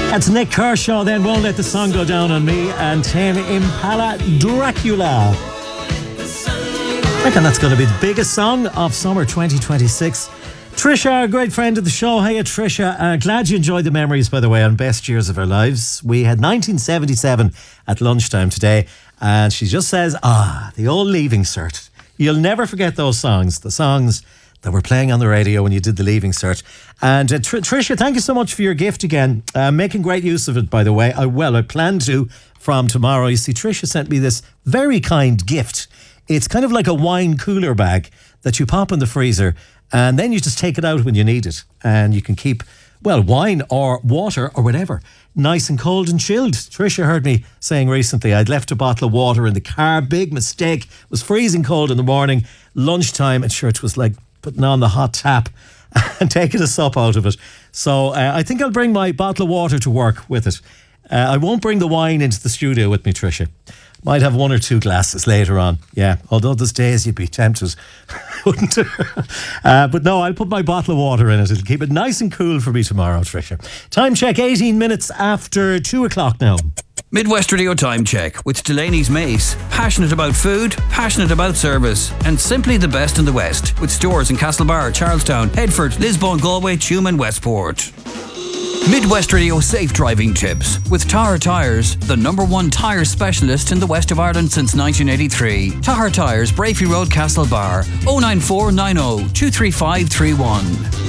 That's Nick Kershaw, then Won't Let the Sun Go Down on Me, and Tame Impala, Dracula. I reckon that's going to be the biggest song of summer 2026. Trisha, a great friend of the show. Hiya, Trisha. Glad you enjoyed the memories, by the way, on best years of our lives. We had 1977 at lunchtime today, and she just says, the old Leaving Cert. You'll never forget those songs, the songs that were playing on the radio when you did the Leaving Cert. And Trisha, thank you so much for your gift again. Making great use of it, by the way. I plan to from tomorrow. You see, Trisha sent me this very kind gift. It's kind of like a wine cooler bag that you pop in the freezer, and then you just take it out when you need it. And you can keep, wine or water or whatever, nice and cold and chilled. Trisha heard me saying recently I'd left a bottle of water in the car. Big mistake. It was freezing cold in the morning, lunchtime, and sure, it was like putting on the hot tap and taking a sup out of it. So I think I'll bring my bottle of water to work with it. I won't bring the wine into the studio with me, Trisha. Might have one or two glasses later on. Yeah, although there's days you'd be tempted, wouldn't you? But no, I'll put my bottle of water in it. It'll keep it nice and cool for me tomorrow, Trisha. Time check, 18 minutes after 2 o'clock now. Midwest Radio Time Check with Delaney's Mace. Passionate about food, passionate about service, and simply the best in the West. With stores in Castlebar, Charlestown, Headford, Lisbon, Galway, Tuam and Westport. Midwest Radio Safe Driving Tips with Tahar Tyres, the #1 tyre specialist in the west of Ireland since 1983. Tahar Tyres, Brafey Road, Castlebar, 09490 23531.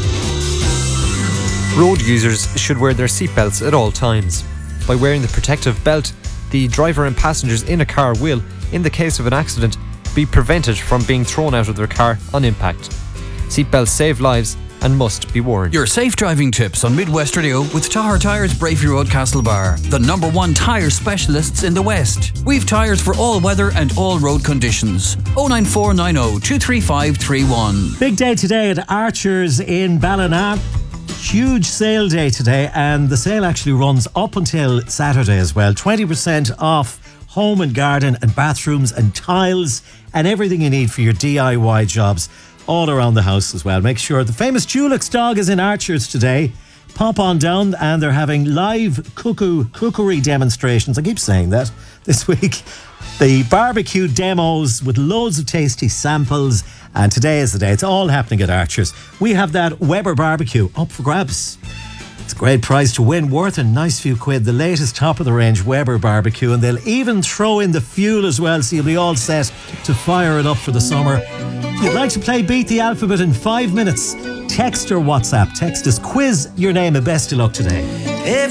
Road users should wear their seatbelts at all times. By wearing the protective belt, the driver and passengers in a car will, in the case of an accident, be prevented from being thrown out of their car on impact. Seatbelts save lives and must be worn. Your safe driving tips on Midwest Radio with Tahar Tyres, Brafey Road, Castlebar, the #1 tyre specialists in the West. We've tyres for all weather and all road conditions. 09490 23531. Big day today at Archer's in Ballina. Huge sale day today, and the sale actually runs up until Saturday as well. 20% off home and garden and bathrooms and tiles and everything you need for your DIY jobs all around the house as well. Make sure the famous Dulux dog is in Archer's today. Pop on down, and they're having live cookery demonstrations. I keep saying that this week. The barbecue demos with loads of tasty samples, and today is the day. It's all happening at Archer's. We have that Weber barbecue up for grabs. It's a great prize to win, worth a nice few quid. The latest top-of-the-range Weber barbecue, and they'll even throw in the fuel as well, so you'll be all set to fire it up for the summer. If you'd like to play Beat the Alphabet in 5 minutes, text or WhatsApp. Text us quiz your name and best of luck today.